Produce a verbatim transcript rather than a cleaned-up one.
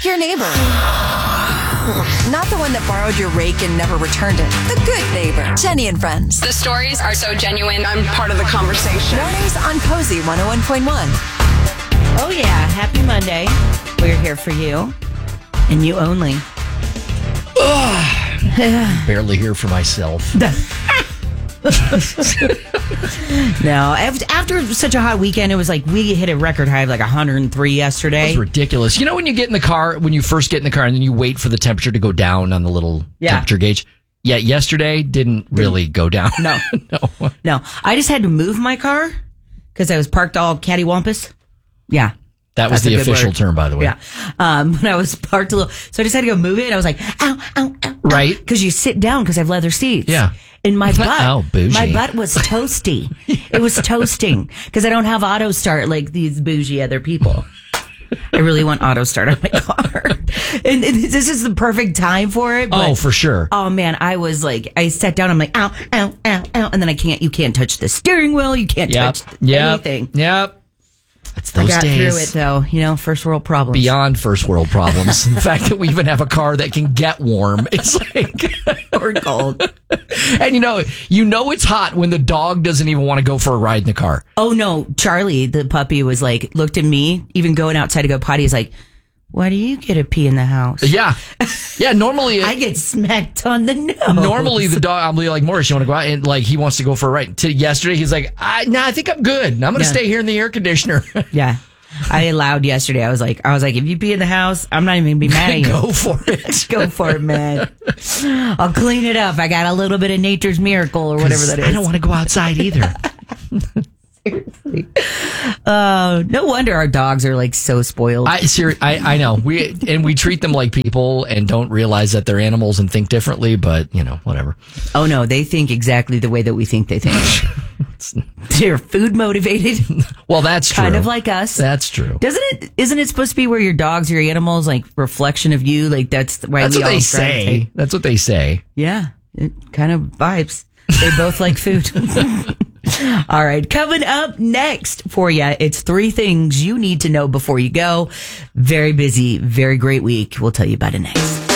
Like your neighbor. Not the one that borrowed your rake and never returned it. The good neighbor. Jenny and Friends. The stories are so genuine. I'm part of the conversation. Mornings on Cozy one oh one point one. Oh, yeah. Happy Monday. We're here for you and you only. Barely here for myself. No, after, after such a hot weekend, it was like we hit a record high of like one hundred three yesterday. It's ridiculous. You know when you get in the car, when you first get in the car and then you wait for the temperature to go down on the little Yeah. temperature gauge? Yeah, yesterday didn't really go down. No. no. No, I just had to move my car because I was parked all cattywampus. Yeah. That was That's a the good official word. term, by the way. Yeah. Um, when I was parked a little, so I just had to go move it. And I was like, ow, ow, ow. Right. Because you sit down because I have leather seats. Yeah. And my butt, Oh, bougie. my butt was toasty. It was toasting because I don't have auto start like these bougie other people. I really want auto start on my car. And this is the perfect time for it. But, Oh, for sure. oh man, I was like, I sat down. I'm like, ow, ow, ow, ow. And then I can't, you can't touch the steering wheel. You can't Yep. touch Yep. anything. Yep. It's I those got days. through it though, you know, first world problems. Beyond first world problems. The fact that we even have a car that can get warm. It's like or cold. And you know, you know it's hot when the dog doesn't even want to go for a ride in the car. Oh no, Charlie, the puppy, was like, looked at me, even going outside to go potty, is like, why do you get a pee in the house? Yeah. Yeah, normally I get smacked on the nose. Normally the dog, I'll be like, Morris, you want to go out? And like, he wants to go for a ride. To yesterday, he's like, I, nah, I think I'm good. I'm going to Yeah. stay here in the air conditioner. Yeah. I allowed yesterday. I was like, I was like, if you pee in the house, I'm not even gonna be mad at you. Go for it. Go for it, man. I'll clean it up. I got a little bit of nature's miracle or whatever that is. I don't want to go outside either. Seriously. Uh, no wonder our dogs are like so spoiled. I, ser- I I know we and we treat them like people and don't realize that they're animals and think differently. But you know, whatever. Oh no, they think exactly the way that we think they think. They're food motivated. Well, that's true. Kind of like us. That's true. Doesn't it? Isn't it supposed to be where your dogs or your animals like reflection of you? Like that's why That's we what all they say. gravitate- That's what they say. Yeah, it kind of vibes. They both like food. All right, coming up next for you, it's three things you need to know before you go. Very busy, very great week. We'll tell you about it next.